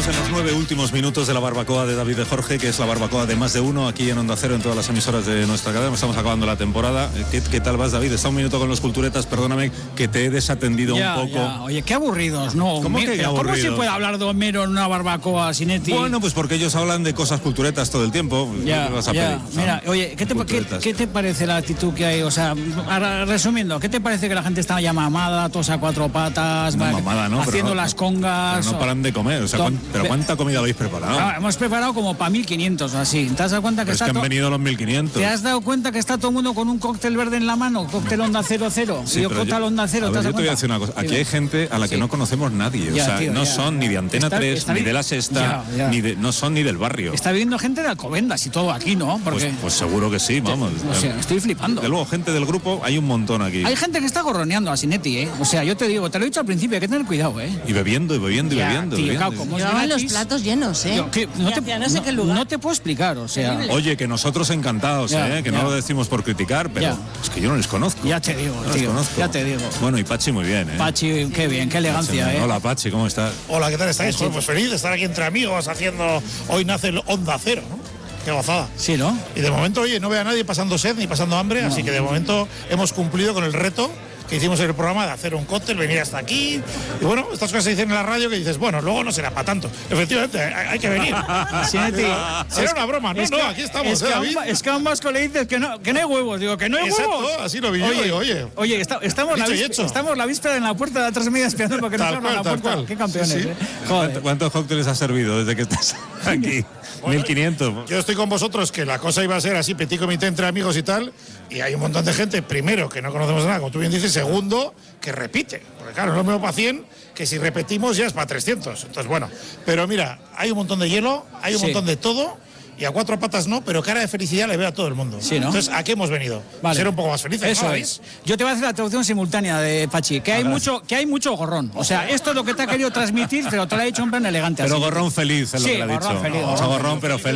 Estamos en los 9 últimos minutos de la barbacoa de David de Jorge, que es la barbacoa de más de uno aquí en Onda Cero, en todas las emisoras de nuestra cadena. Estamos acabando la temporada. ¿Qué tal vas, David? Está un minuto con los culturetas, perdóname que te he desatendido un poco. Ya. Oye, qué aburridos, ¿no? ¿Cómo que aburridos? ¿Cómo se puede hablar de Homero en una barbacoa, Sinetti? Bueno, pues porque ellos hablan de cosas culturetas todo el tiempo. Ya, ¿Qué vas a pedir? Mira, oye, ¿qué te parece la actitud que hay? O sea, resumiendo, ¿qué te parece que la gente está ya mamada, todos a cuatro patas, mamada, ¿no? haciendo pero las congas? Pero no paran de comer, o sea, ¿pero cuánta comida habéis preparado? Hemos preparado como para 1500 o así. ¿Te has dado cuenta que Pero es que han venido los 1500. ¿Te has dado cuenta que está todo el mundo con un cóctel verde en la mano? Cóctel Onda 00. Sí, y yo cóctel Onda 0. A ver, yo te voy a decir una cosa. Aquí hay gente a la que no conocemos nadie. O sea, no son ni de Antena 3, ni de La Sexta, no son ni del barrio. Está viviendo gente de Alcobendas y todo aquí, ¿no? Porque, pues seguro que sí, vamos. O sea, estoy flipando. De luego, gente del grupo, hay un montón aquí. Hay gente que está gorroneando a Sinetti, ¿eh? O sea, yo te digo, te lo he dicho al principio, hay que tener cuidado, ¿eh? Y bebiendo. Llevaban los platos llenos, ¿eh? No sé qué lugar. No te puedo explicar, o sea. Oye, que nosotros encantados, que no lo decimos por criticar, pero es que yo no les conozco. Ya te digo, tío. Ya te digo. Bueno, y Pachi muy bien, ¿eh? Pachi, qué bien, qué elegancia, Pachi, Hola, Pachi, ¿cómo estás? Hola, ¿qué tal estáis? Pues feliz de estar aquí entre amigos haciendo. Hoy nace el Onda Cero, ¿no? Qué gozada. Sí, ¿no? Y de momento, oye, no veo a nadie pasando sed ni pasando hambre, así que de momento hemos cumplido con el reto que hicimos en el programa de hacer un cóctel, venir hasta aquí. Y bueno, estas cosas se dicen en la radio que dices, bueno, luego no será para tanto. Efectivamente, hay que venir. Será una broma. No, aquí estamos, David. Es que a un vasco le dices que no hay huevos. Digo, que no hay huevos. Exacto, así lo vi yo, oye. Oye, estamos la víspera en la puerta de atrás media esperando porque nos abran la puerta. Qué campeones, sí. ¿eh? Joder. ¿Cuántos cócteles has servido desde que estás aquí? Bueno, 1500. Yo estoy con vosotros, que la cosa iba a ser así, petit comité entre amigos y tal, y hay un montón de gente, primero, que no conocemos nada, como tú bien dices, segundo, que repite, porque claro, no es lo mismo para 100, que si repetimos ya es para 300, entonces bueno, pero mira, hay un montón de hielo, hay un montón de todo, y a cuatro patas no, pero cara de felicidad le veo a todo el mundo. Sí, ¿no? Entonces, ¿a qué hemos venido? Vale. Ser un poco más felices. Eso ¿no? es. Yo te voy a hacer la traducción simultánea de Pachi, que hay mucho gorrón. O sea, esto es lo que te ha querido transmitir, pero te lo ha dicho un plan elegante. Pero así. gorrón feliz es lo que le ha dicho. Gorrón feliz. Gorrón, pero feliz.